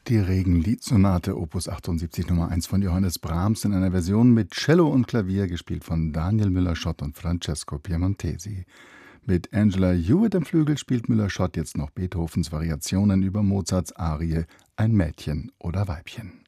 Die Regenlied-Sonate Opus 78 Nummer 1 von Johannes Brahms in einer Version mit Cello und Klavier, gespielt von Daniel Müller-Schott und Francesco Piemontesi. Mit Angela Hewitt am Flügel spielt Müller-Schott jetzt noch Beethovens Variationen über Mozarts Arie Ein Mädchen oder Weibchen.